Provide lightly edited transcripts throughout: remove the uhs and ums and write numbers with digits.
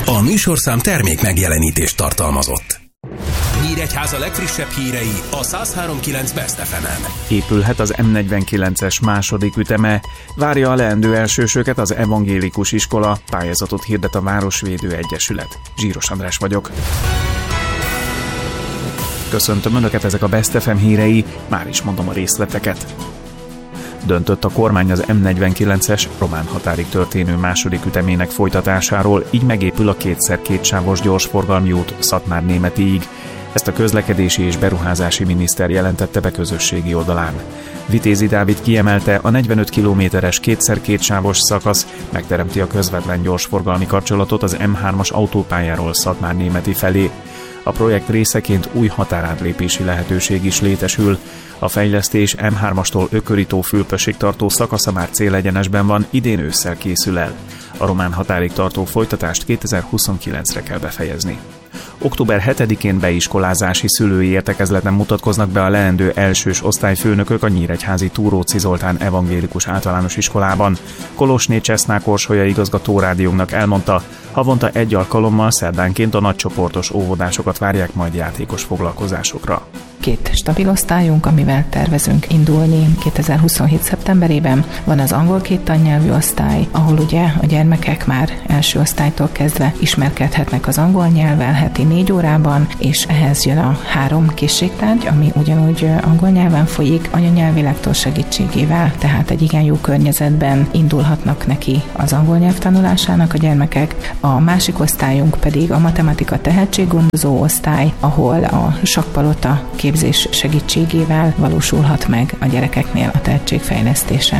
A műsorszám termék megjelenítést tartalmazott. Nyíregyháza legfrissebb hírei a 103.9 Best FM-en. Épülhet az M49-es második üteme. Várja a leendő elsősöket az evangélikus iskola, pályázatot hirdet a Városvédő Egyesület. Zsíros András vagyok. Köszöntöm Önöket, ezek a Best FM hírei, már is mondom a részleteket. Döntött a kormány az M49-es román határig történő második ütemének folytatásáról, így megépül a 2x2 sávos gyorsforgalmi út Szatmár-Németyig. Ezt a közlekedési és beruházási miniszter jelentette be közösségi oldalán. Vitézi Dávid kiemelte, a 45 kilométeres 2x2 sávos szakasz megteremti a közvetlen gyorsforgalmi kapcsolatot az M3-as autópályáról Szatmár-Némety felé. A projekt részeként új határátlépési lehetőség is létesül. A fejlesztés M3-astól Ököri-tó-Fülpösig tartó szakasza már célegyenesben van, idén ősszel készül el. A román határig tartó folytatást 2029-re kell befejezni. Október 7-én beiskolázási szülői értekezleten mutatkoznak be a leendő elsős osztályfőnökök a nyíregyházi Túróczi Zoltán evangélikus általános iskolában. Kolosné Cseszná Orsolya igazgatórádiónknak elmondta, havonta egy alkalommal szerdánként a nagycsoportos óvodásokat várják majd játékos foglalkozásokra. 2 stabil osztályunk, amivel tervezünk indulni 2027. szeptemberében. Van az angol 2 tannyelvű osztály, ahol ugye a gyermekek már első osztálytól kezdve ismerkedhetnek az angol nyelvvel heti 4 órában, és ehhez jön a 3 készségtárgy, ami ugyanúgy angol nyelven folyik, anyanyelvi lektor segítségével, tehát egy igen jó környezetben indulhatnak neki az angol nyelv tanulásának a gyermekek. A másik osztályunk pedig a matematika tehetséggondozó osztály, ahol a sakkpalota képzés segítségével valósulhat meg a gyerekeknél a tehetségfejlesztése.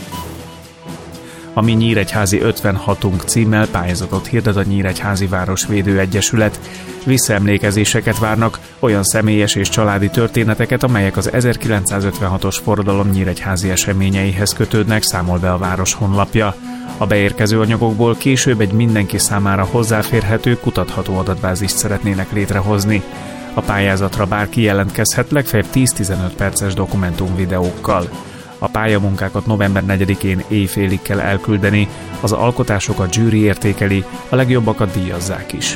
A Mi Nyíregyházi 56-unk címmel pályázatot hirdet a Nyíregyházi Városvédő Egyesület. Visszaemlékezéseket várnak, olyan személyes és családi történeteket, amelyek az 1956-os forradalom nyíregyházi eseményeihez kötődnek, számol be a város honlapja. A beérkező anyagokból később egy mindenki számára hozzáférhető, kutatható adatbázist szeretnének létrehozni. A pályázatra bárki jelentkezhet, legfeljebb 10-15 perces dokumentumvideókkal. A pályamunkákat november 4-én éjfélig kell elküldeni, az alkotásokat zsűri értékeli, a legjobbakat díjazzák is.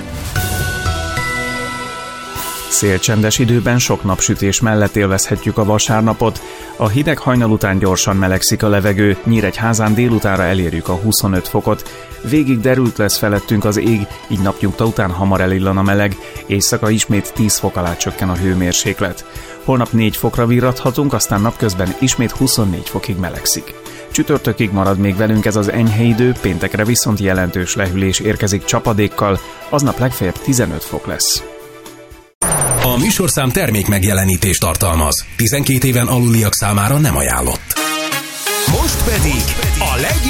Szélcsendes időben sok napsütés mellett élvezhetjük a vasárnapot. A hideg hajnal után gyorsan melegszik a levegő, Nyíregyházán délutánra elérjük a 25 fokot. Végig derült lesz felettünk az ég, így napnyugta után hamar elillan a meleg, éjszaka ismét 10 fok alá csökken a hőmérséklet. Holnap 4 fokra virradhatunk, aztán napközben ismét 24 fokig melegszik. Csütörtökig marad még velünk ez az enyhe idő, péntekre viszont jelentős lehűlés érkezik csapadékkal, aznap legfeljebb 15 fok lesz. A műsorszám termék megjelenítést tartalmaz. 12 éven aluliak számára nem ajánlott. Most pedig a